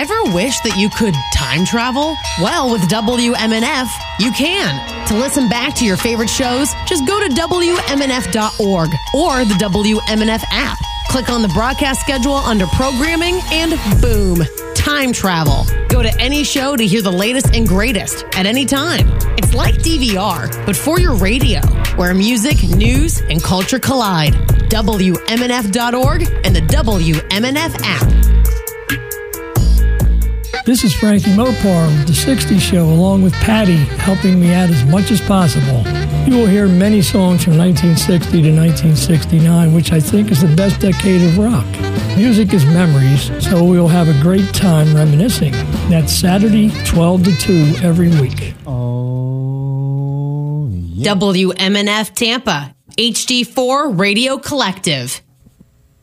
Ever wish that you could time travel? Well, with WMNF, you can. To listen back to your favorite shows, just go to WMNF.org or the WMNF app. Click on the broadcast schedule under programming and boom, time travel. Go to any show to hear the latest and greatest at any time. It's like DVR, but for your radio, where music, news, and culture collide. WMNF.org and the WMNF app. This is Frankie Mopar of The 60s Show, along with Patty, helping me out as much as possible. You will hear many songs from 1960 to 1969, which I think is the best decade of rock. Music is memories, so we'll have a great time reminiscing. That's Saturday, 12 to 2 every week. Oh, yeah. WMNF Tampa, HD4 Radio Collective.